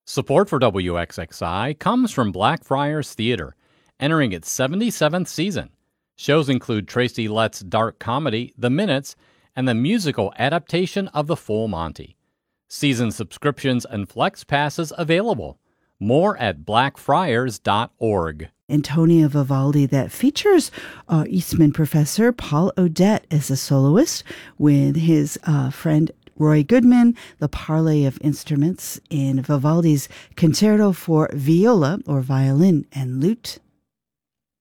Support for WXXI comes from Blackfriars Theater, entering its 77th season. Shows include Tracy Letts' dark comedy, The Minutes, and the musical adaptation of The Full Monty. Season subscriptions and flex passes available. More at blackfriars.org. Antonia Vivaldi that features Eastman professor Paul Odette as a soloist with his friend Roy Goodman, the parley of instruments in Vivaldi's Concerto for Viola or Violin and Lute.